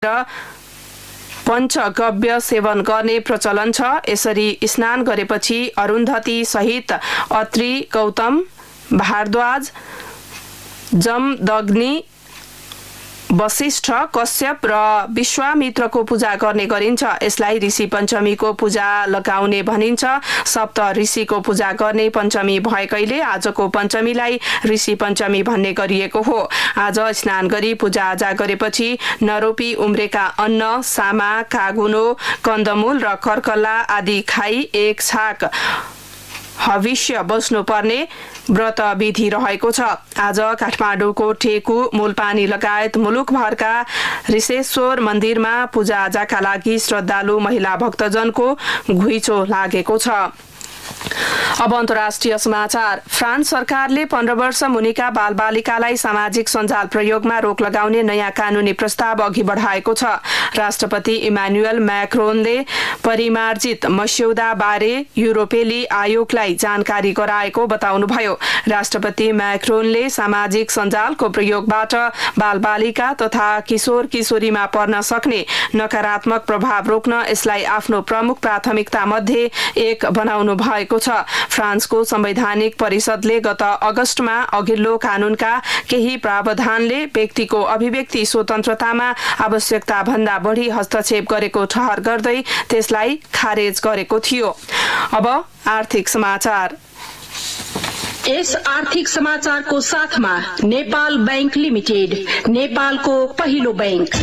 पञ्चगव्य सेवन गर्ने प्रचलन छ। यसरी स्नान गरेपछि अरुन्धती सहित अत्रि, गौतम, भारद्वाज, जमदग्नि, वशिष्ठ, कश्यप र विश्वामित्रको पूजा गर्ने गरिन्छ। यसलाई ऋषि पञ्चमीको पूजा लगाउने भनिन्छ। सप्त ऋषिको पूजा गर्ने पञ्चमी भएकैले आजको पञ्चमीलाई ऋषि पञ्चमी भन्ने गरिएको हो। आज स्नान गरी पूजाआजा गरेपछि नरोपी उम्रेका अन्न, सामा, कागुनो, कन्दमूल र कर्कल्ला आदि खाई एक छाक हविष्य बस्नुपर्ने व्रत विधि रहेको छ। आज काठमाडौँको ठेकु, मूलपानी लगायत मुलुकभरका ऋषेश्वर मन्दिरमा पूजाआजाका लागि श्रद्धालु महिला भक्तजनको घुइँचो लागेको छ। अब अन्तर्राष्ट्रिय समाचार। फ्रान्स सरकारले 15 वर्ष मुनिका बालबालिकालाई सामाजिक सञ्जाल प्रयोगमा रोक लगाउने नयाँ कानूनी प्रस्ताव अघि बढाएको छ। राष्ट्रपति इमानुएल मैक्रोनले परिमार्जित मस्यौदा बारे युरोपेली आयोगलाई जानकारी गराएको बताउनुभयो। राष्ट्रपति मैक्रोनले सामाजिक सञ्जालको प्रयोगबाट बालबालिका तथा किशोर किशोरीमा पर्न सक्ने नकारात्मक प्रभाव रोक्न यसलाई आफ्नो प्रमुख प्राथमिकता मध्ये एक बनाउनु भएको छ। फ्रान्सको संवैधानिक परिषदले गत अगस्टमा अघिल्लो कानूनका केही प्रावधानले व्यक्तिको अभिव्यक्ति स्वतन्त्रतामा आवश्यकता भन्दा बढी हस्तक्षेप गरेको ठहर गर्दै त्यसलाई खारेज गरेको थियो। अब आर्थिक समाचार। यस आर्थिक समाचारको साथमा नेपाल बैंक लिमिटेड, नेपालको पहिलो बैंक।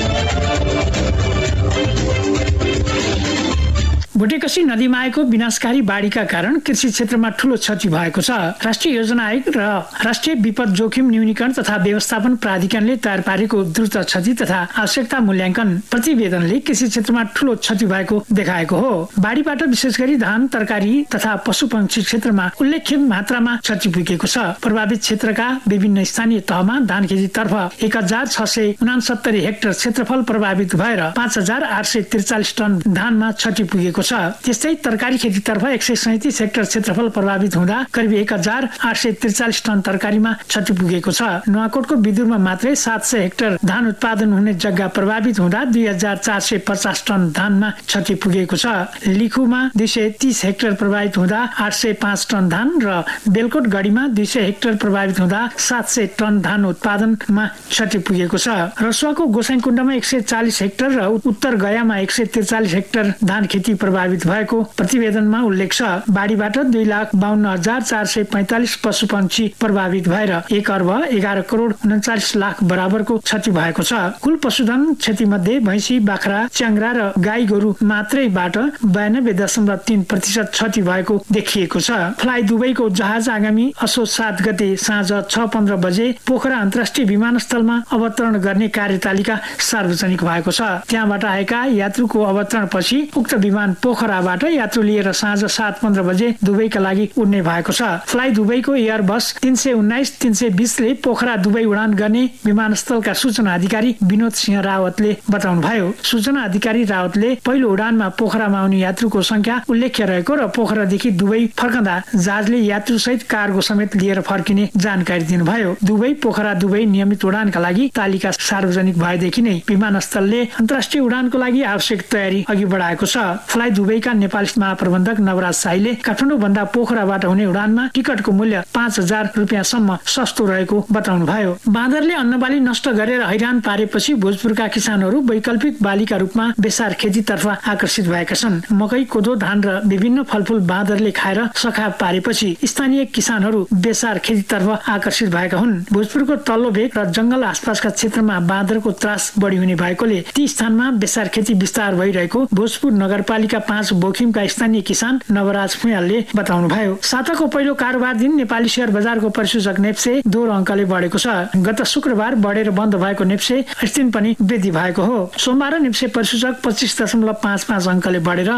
भुटेकसी नदीमा आएको विनाशकारी बाढीका कारण कृषि क्षेत्रमा ठूलो क्षति भएको छ। राष्ट्रिय योजना आयोग र राष्ट्रिय विपद जोखिम न्यूनीकरण तथा व्यवस्थापन प्राधिकरणले तयार पारेको द्रुत क्षति तथा आवश्यकता मूल्याङ्कन प्रतिवेदनले कृषि क्षेत्रमा ठूलो क्षति भएको देखाएको हो। बाढीबाट विशेष गरी धान, तरकारी तथा पशुपक्षी क्षेत्रमा उल्लेख्य मात्रामा क्षति पुगेको छ। प्रभावित क्षेत्रका विभिन्न स्थानीय तहमा धान खेतीतर्फ 1669 हेक्टर क्षेत्रफल प्रभावित भएर 5843 टन धानमा क्षति पुगेको छ। त्यस्तै तरकारी खेतीतर्फ 137 हेक्टर क्षेत्रफल प्रभावित हुँदा करिब 1843 टन तरकारीमा क्षति पुगेको छ। नुवाकोटको बिदुरमा मात्रै 700 हेक्टर धान उत्पादन हुने जग्गा प्रभावित हुँदा 2450 टन धानमा क्षति पुगेको छ। लिखुमा 230 हेक्टर प्रभावित हुँदा 805 टन धान र बेलकोट गढीमा 200 हेक्टर प्रभावित हुँदा 700 टन धान उत्पादनमा क्षति पुगेको छ। रसुवाको गोसाइँकुण्डमा 140 हेक्टर र उत्तर गयामा 143 हेक्टर धान खेती प्रभावित भएको प्रतिवेदनमा उल्लेख छ। बाढीबाट 2,52,445 पशुपक्षी प्रभावित भएर 1,11,39,00,000 बराबरको क्षति भएको छ। कुल पशुधन क्षति मध्ये भैँसी, बाख्रा, च्याङ्ग्रा र गाई गोरु मात्रैबाट 92.3% क्षति भएको देखिएको छ। फ्लाइ दुबईको जहाज आगामी असोज 7 गते साँझ 6:15 बजे पोखरा अन्तर्राष्ट्रिय विमानस्थलमा अवतरण गर्ने कार्यतालिका सार्वजनिक भएको छ। त्यहाँबाट आएका यात्रुको अवतरण पछि उक्त विमान पोखराबाट यात्रु लिएर साँझ 7:15 बजे दुबईका लागि उड्ने भएको छ। फ्लाइ दुबईको एयरबस 319-320 ले पोखरा दुबई उडान गर्ने विमानस्थलका सूचना अधिकारी विनोद सिंह रावतले बताउनुभयो। सूचना अधिकारी रावतले पहिलो उडानमा पोखरामा आउने यात्रुको संख्या उल्लेख्य रहेको र पोखरादेखि दुबई फर्कँदा जहाजले यात्रु सहित कार्गो समेत लिएर फर्किने जानकारी दिनुभयो। दुबई पोखरा दुबई नियमित उडानका लागि तालिका सार्वजनिक भएदेखि नै विमानस्थलले अन्तर्राष्ट्रिय उडानको लागि आवश्यक तयारी अघि बढाएको छ। फ्लाइ दुबईका नेपाली महाप्रबन्धक नवराज शाहीले काठमाडौँ भन्दा पोखराबाट हुने उडानमा टिकटको मूल्य 5,000 रुपियाँसम्म सस्तो रहेको बताउनुभयो। बाँदरले अन्नबाली नष्ट गरेर हैरान पारेपछि भोजपुरका किसानहरू वैकल्पिक बालीका रूपमा बेसार खेतीतर्फ आकर्षित भएका छन्। मकै, कोदो, धान र विभिन्न फलफूल बाँदरले खाएर सखा पारेपछि स्थानीय किसानहरू बेसार खेतीतर्फ आकर्षित भएका हुन्। भोजपुरको तल्लो भेग र जंगल आसपासका क्षेत्रमा बाँदरको त्रास बढी हुने भएकोले ती स्थानमा बेसार खेती विस्तार भइरहेको भोजपुर नगरपालिका 5 बोखिमका स्थानीय किसान नवराज फुयालले बताउनुभयो। साताको पहिलो कारोबार दिन नेपाली शेयर बजारको परिसूचक नेप्से 2 अङ्कले बढेको छ। गत शुक्रबार बढेर बन्द भएको नेप्से अस्तिन पनि वृद्धि भएको हो। सोमबार नेप्से परिसूचक 25.55 अङ्कले बढेर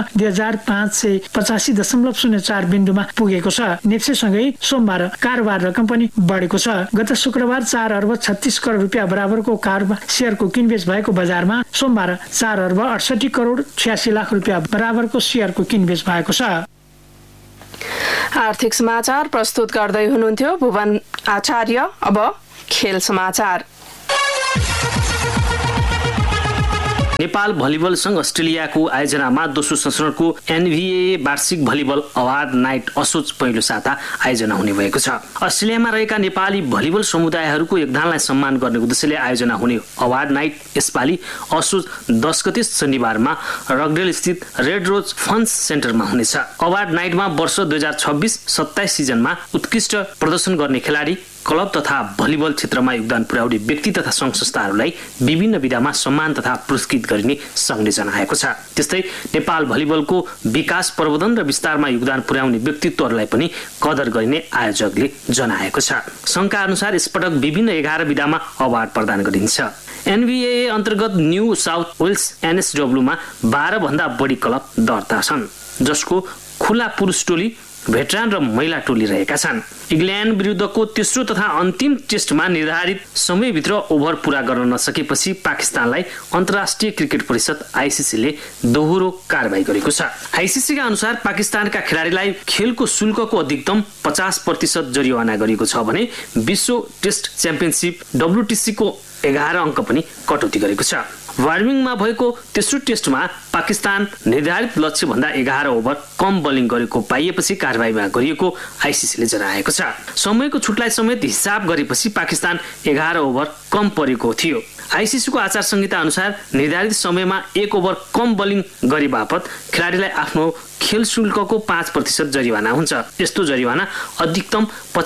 2585.04 बिन्दुमा पुगेको छ। नेप्से सँगै सोमबार कारोबार रकम पनि बढेको छ। गत शुक्रबार 4 अर्ब 36 करोड रुपियाँ बराबरको कारोबार शेयरको किनबेच भएको बजारमा सोमबार 4 अर्ब 68 करोड 86 लाख रुपियाँ बराबरको शेयरको किनबेच भएको छ। आर्थिक समाचार प्रस्तुत गर्दै हुनुहुन्थ्यो भुवन आचार्य। अब खेल समाचार। नेपाल भलिबल संघ अस्ट्रेलियाको आयोजनामा दोस्रो संस्करणको एनभीए वार्षिक भलिबल अवार्ड नाइट असोज पहिलो साता आयोजना हुने भएको छ। अस्ट्रेलियामा रहेका नेपाली भलिबल समुदायहरूको योगदानलाई सम्मान गर्ने उद्देश्यले आयोजना हुने अवार्ड नाइट यसपालि असोज 10 गते शनिबारमा रकडेल स्थित रेड रोज फन्स सेन्टरमा हुनेछ। अवार्ड नाइटमा वर्ष 2026-27 सिजनमा उत्कृष्ट प्रदर्शन गर्ने खेलाडी, क्लब तथा भलिबल क्षेत्रमा योगदान पुर्याउने व्यक्ति तथा संघ संस्थाहरूलाई विभिन्न विधामा सम्मान तथा पुरस्कृत गरिने संघले जनाएको छ। त्यस्तै नेपाल भलिबलको विकास, प्रवर्धन र विस्तारमा योगदान पुर्याउने व्यक्तित्वहरूलाई पनि कदर गरिने आयोजकले जनाएको छ। संघका अनुसार यसपटक विभिन्न 11 विधामा अवार्ड प्रदान गरिन्छ। एनबीए अन्तर्गत न्यू साउथ वेल्स एनएसडब्ल्यूमा 12 भन्दा बढी क्लब दर्ता छन्, जसको खुला पुरुष टोली, भेटरान र महिला टोली रहेका छन्। इङ्ल्यान्ड विरुद्धको तेस्रो तथा अन्तिम टेस्टमा निर्धारित समयभित्र ओभर पूरा गर्न नसकेपछि पाकिस्तानलाई अन्तर्राष्ट्रिय क्रिकेट परिषद आईसीसीले दोहोरो कारबाही गरेको छ। आईसीसीका अनुसार पाकिस्तानका खेलाडीलाई खेलको शुल्कको अधिकतम 50% जरिवाना गरिएको छ भने विश्व टेस्ट च्याम्पियनसिप WTCको 11 अङ्क पनि कटौती गरेको छ। वार्मिङमा भएको तेस्रो टेस्टमा पाकिस्तान निर्धारित लक्ष्य भन्दा 11 ओभर कम बलिङ गरेको पाइएपछि कारबाहीमा गरिएको आईसीसीले जनाएको छ। समयको छुटलाई समेत हिसाब गरेपछि पाकिस्तान 11 ओभर कम परेको थियो। आईसीसीको आचार संहिता अनुसार निर्धारित समयमा 1 ओभर कम बलिङ गरे बापत खेलाडीलाई आफ्नो खेल शुल्कको 5% जरिवाना हुन्छ। यस्तो जरिवाना अधिकतम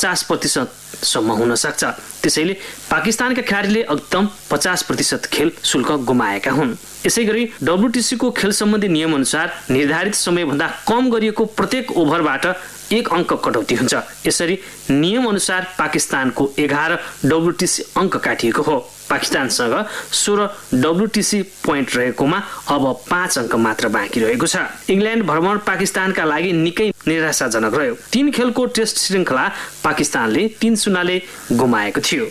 50% सम्म हुन सक्छ। त्यसैले पाकिस्तानका खेलाडीले अधिकतम 50% खेल शुल्क गुमाएका हुन्। यसैगरी WTCको खेल सम्बन्धी नियम अनुसार निर्धारित समयभन्दा कम गरिएको प्रत्येक ओभरबाट 1 अङ्क कटौती हुन्छ। यसरी नियम अनुसार पाकिस्तानको 11 WTC अङ्क काटिएको हो। पाकिस्तानसँग 16 WTC पोइन्ट रहेकोमा अब 5 अङ्क मात्र बाँकी रहेको छ। इङ्ल्यान्ड भ्रमण पाकिस्तानका लागि निकै निराशाजनक रह्यो। 3 खेलको टेस्ट श्रृङ्खला पाकिस्तानले 3-0ले गुमाएको थियो।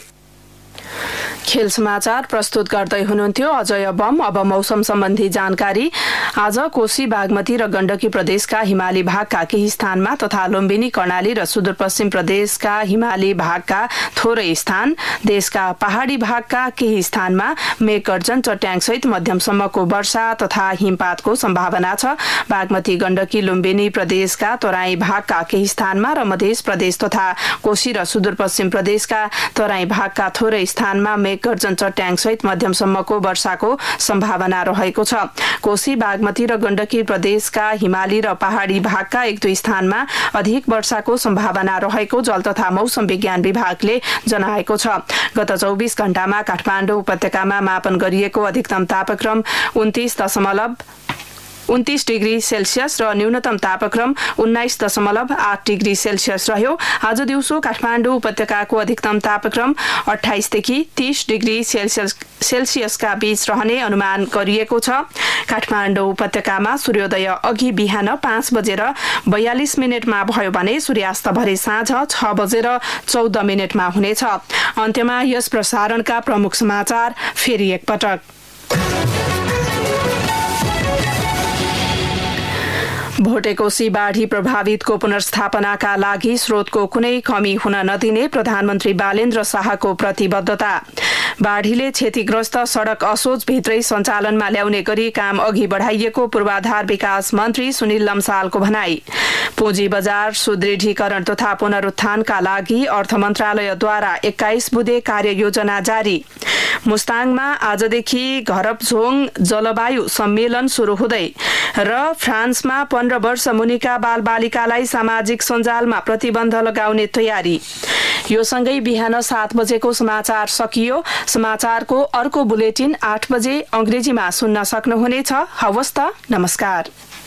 खेल समाचार प्रस्तुत गर्दै हुनुहुन्थ्यो अजय बम। अब मौसम सम्बन्धी जानकारी। आज कोशी, बागमती र गण्डकी प्रदेशका हिमाली भागका केही स्थानमा तथा लुम्बिनी, कर्णाली र सुदूरपश्चिम प्रदेशका हिमाली भागका थोरै स्थान, देशका पहाडी भागका केही स्थानमा मेघगर्जन, चट्याङसहित मध्यमसम्मको वर्षा तथा हिमपातको सम्भावना छ। बागमती, गण्डकी, लुम्बिनी प्रदेशका तराई भागका केही स्थानमा र मध्य प्रदेश तथा कोशी र सुदूरपश्चिम प्रदेशका तराई भागका थोरै स्थानमा मेघगर्जन, चट्याङसहित मध्यमसम्मको वर्षाको सम्भावना रहेको छ। कोशी, बागमती र गण्डकी प्रदेशका हिमाली र पहाडी भागका 1-2 स्थानमा अधिक वर्षाको सम्भावना रहेको जल तथा मौसम विज्ञान विभागले जनाएको छ। गत 24 घण्टामा काठमाडौँ उपत्यकामा मापन गरिएको अधिकतम तापक्रम 29 डिग्री सेल्सियस र न्यूनतम तापक्रम 19.8 डिग्री सेल्सियस रह्यो। आज दिउँसो काठमाडौँ उपत्यकाको अधिकतम तापक्रम 28 देखि 30 डिग्री सेल्सियसका बीच रहने अनुमान गरिएको छ। काठमाडौँ उपत्यकामा सूर्योदय अघि बिहान 5:42 भयो भने सूर्यास्त भरे साँझ 6:14 हुनेछ। अन्त्यमा यस प्रसारणका प्रमुख समाचार फेरि एकपटक। भोटेकोशी बाढी प्रभावितको पुनर्स्थापनाका लागि स्रोतको कुनै कमी हुन नदिने प्रधानमन्त्री बालेन्द्र शाहको प्रतिबद्धता। बाढीले क्षतिग्रस्त सड़क असोज भित्रै सञ्चालनमा ल्याउने गरी काम अघि बढाइएको पूर्वाधार विकास मन्त्री सुनिल लम्सालको भनाई। पुँजी बजार सुदृढीकरण तथा पुनरुत्थानका लागि अर्थ मन्त्रालयद्वारा 21 बुँदे कार्ययोजना जारी। मुस्ताङमा आजदेखि घरपझोङ जलवायु सम्मेलन सुरु हुँदै र फ्रान्समा 15 वर्ष मुनिका बालबालिकालाई सामाजिक सञ्जालमा प्रतिबन्ध लगाउने तयारी। यो सँगै बिहान 7 बजेको समाचार सकियो। समाचारको अर्को बुलेटिन 8 बजे अंग्रेजीमा सुन्न सक्नुहुनेछ। हवस् त, नमस्कार।